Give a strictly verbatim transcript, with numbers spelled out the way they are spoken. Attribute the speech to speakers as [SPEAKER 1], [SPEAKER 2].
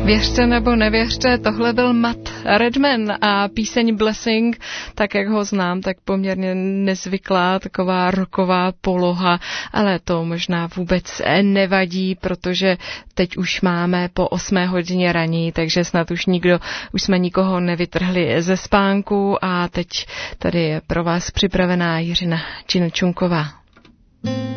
[SPEAKER 1] Věřte nebo nevěřte, tohle byl Matt Redman a píseň Blessing, tak jak ho znám, tak poměrně nezvyklá, taková rocková poloha, ale to možná vůbec nevadí, protože teď už máme po osmé hodině raní, takže snad už nikdo, už jsme nikoho nevytrhli ze spánku a teď tady je pro vás připravená Jiřina Činčunková.